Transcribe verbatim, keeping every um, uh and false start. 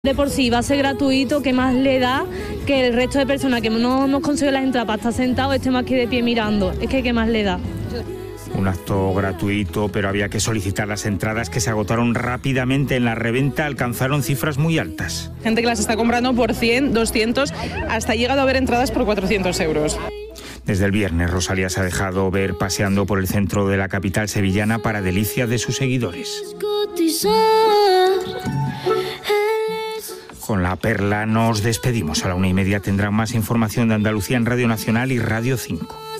De por sí va a ser gratuito, ¿qué más le da que el resto de personas que no hemos conseguido las entradas para estar sentados estemos aquí de pie mirando? Es que ¿qué más le da? Un acto gratuito, pero había que solicitar las entradas que se agotaron rápidamente en la reventa, alcanzaron cifras muy altas. Gente que las está comprando por cien, doscientos, hasta ha llegado a haber entradas por cuatrocientos euros. Desde el viernes, Rosalía se ha dejado ver paseando por el centro de la capital sevillana para delicia de sus seguidores. Con la perla nos despedimos. A la una y media tendrán más información de Andalucía en Radio Nacional y Radio cinco.